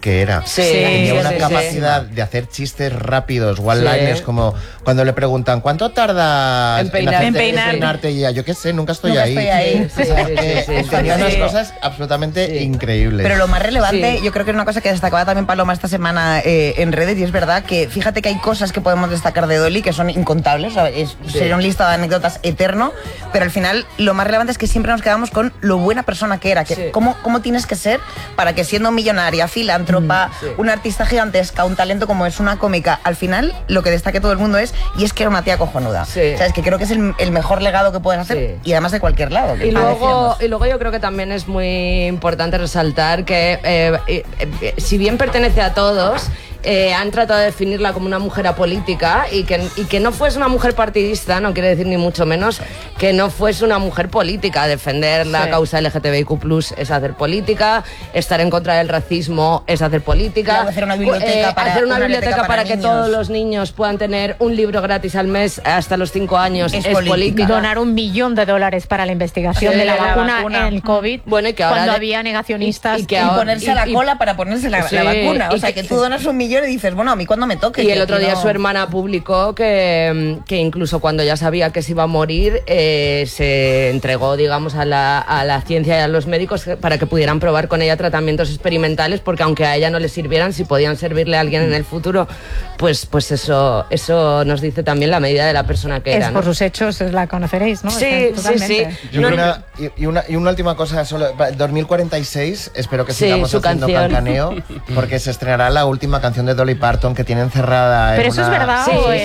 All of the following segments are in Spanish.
que era. Sí, tenía una sí, capacidad de hacer chistes rápidos, one-liners, como cuando le preguntan ¿cuánto tarda en peinarte? Y yo qué sé, nunca estoy ahí. Tenía unas cosas absolutamente increíbles. Pero lo más relevante, yo creo que es una cosa que destacaba también Paloma esta semana en redes, y es verdad que fíjate que hay cosas que podemos destacar de Dolly que son incontables, sería un listado de anécdotas eterno, pero al final lo más relevante es que siempre nos quedamos con lo buena persona que era, que cómo tienes que ser para que siendo millonaria, filántropa, una artista gigantesca, un talento como es una cómica, al final lo que destaque todo el mundo es que era una tía cojonuda. O sea, es que creo que es el mejor legado que puedes hacer, y además de cualquier lado. Y luego yo creo que también es muy importante resaltar que si bien pertenece a todos, han tratado de definirla como una mujer apolítica y que no fuese una mujer partidista, no quiere decir ni mucho menos que no fuese una mujer política. Defender la causa LGTBIQ+ es hacer política, estar en contra del racismo es hacer política, hacer una biblioteca para que todos los niños puedan tener un libro gratis al mes hasta los 5 años es política. Donar $1 millón para la investigación de la vacuna en el COVID, bueno, y que ahora cuando había negacionistas, y ponerse a la cola para ponerse la vacuna. O sea, que tú donas $1 millón y dices, bueno, a mí cuando me toque. Y el otro día su hermana publicó que incluso cuando ya sabía que se iba a morir, se entregó, digamos, a la ciencia y a los médicos para que pudieran probar con ella tratamientos experimentales, porque aunque a ella no le sirvieran, si podían servirle a alguien en el futuro, pues eso nos dice también la medida de la persona que era. Por sus hechos la conoceréis, ¿no? Sí. Y una última cosa, solo 2046, espero que sigamos haciendo cancaneo, porque se estrenará la última canción de Dolly Parton que tiene encerrada. Pero eso es verdad.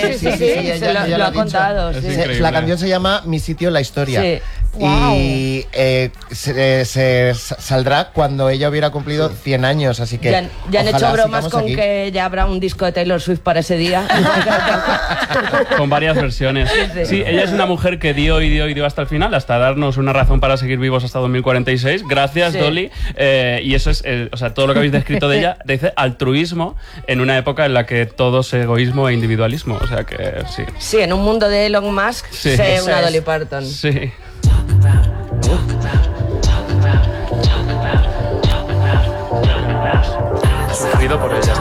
Sí, lo ha contado. La canción se llama Mi sitio en la historia. Sí. Y se saldrá cuando ella hubiera cumplido 100 años, así que ya han hecho bromas con aquí, que ya habrá un disco de Taylor Swift para ese día. Con varias versiones. Sí, ella es una mujer que dio hasta el final, hasta darnos una razón para seguir vivos hasta 2046. Gracias, Dolly. Y eso es, o sea, todo lo que habéis descrito de ella dice altruismo en una época en la que todo es egoísmo e individualismo. O sea que sí. Sí, en un mundo de Elon Musk, sé una Dolly Parton. Sí. Sufrido por ella.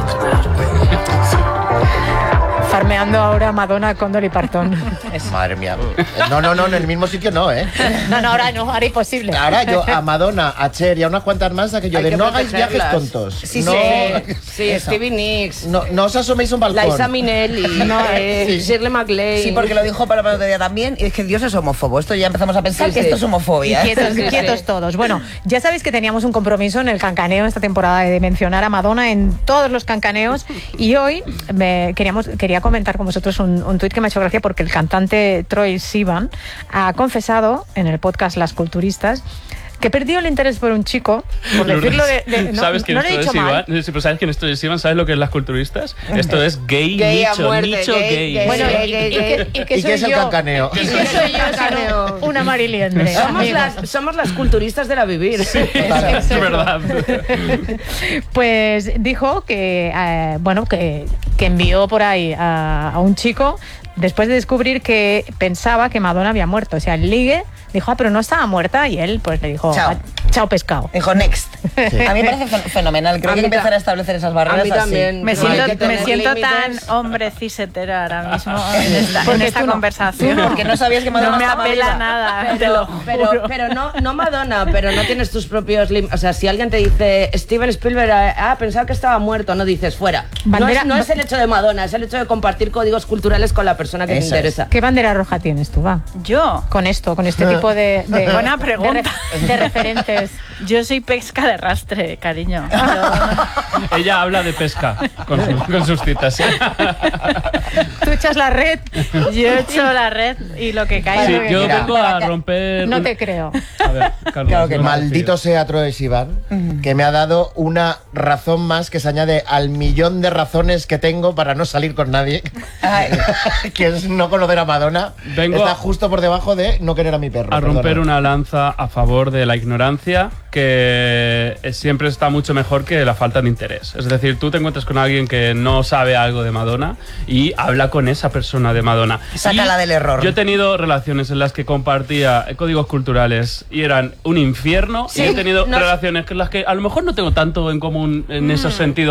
Farmeando ahora Madonna con Dolly Parton. Madre mía. No, en el mismo sitio no, ¿eh? Ahora imposible. Ahora yo a Madonna, a Cher y a unas cuantas más, a que yo de no hagáis viajes tontos. Sí, Stevie Nicks. No os asoméis un balcón. Liza Minnelli, Shirley MacLaine. Sí, porque lo dijo para el otro día también, y es que Dios es homófobo. Esto ya empezamos a pensar que esto es homofobia. Quietos todos. Bueno, ya sabéis que teníamos un compromiso en el cancaneo esta temporada de mencionar a Madonna en todos los cancaneos, y hoy quería comentar con vosotros un tuit que me ha hecho gracia, porque el cantante Troye Sivan ha confesado en el podcast Las Culturistas que perdió el interés por un chico, por decirlo ¿Sabes quién es Sivan? ¿Sabes quién es Troye Sivan? ¿Sabes lo que es Las Culturistas? Esto es gay nicho gay. Bueno, ¿y qué es el cancaneo? ¿Y qué soy yo? Una mariliendre. Somos las culturistas de la vivir. Sí, es verdad. Pues dijo que envió por ahí a un chico después de descubrir que pensaba que Madonna había muerto. O sea, el ligue dijo, pero no estaba muerta, y él pues le dijo, chao pescado. Dijo, next. Sí. A mí me parece fenomenal. Creo que hay que empezar a establecer esas barreras. A mí también. Me siento tan hombre cisetera ahora mismo en esta conversación. Porque no sabías que Madonna no me estaba apela viva. nada. Pero no Madonna, pero no tienes tus propios límites. O sea, si alguien te dice Steven Spielberg, pensaba que estaba muerto, no dices fuera. No es el hecho de Madonna, es el hecho de compartir códigos culturales con la persona que te interesa. ¿Qué bandera roja tienes tú, va? Yo. Con este tipo de buena pregunta. De referentes. Yo soy pesca de rastre, cariño. Ella habla de pesca con sus citas. ¿Sí? Tú echas la red. Yo echo la red y lo que cae. Sí, yo vengo a romper. No te creo. A ver, Carlos. Claro que maldito sea Troye Sivan, que me ha dado una razón más que se añade al millón de razones que tengo para no salir con nadie. Que es no conocer a Madonna. Está justo por debajo de no querer a mi perro. A romper una lanza a favor de la ignorancia, que siempre está mucho mejor que la falta de interés. Es decir, tú te encuentras con alguien que no sabe algo de Madonna y habla con esa persona de Madonna. Sácala del error. Yo he tenido relaciones en las que compartía códigos culturales y eran un infierno, y he tenido relaciones en las que a lo mejor no tengo tanto en común en esos sentidos.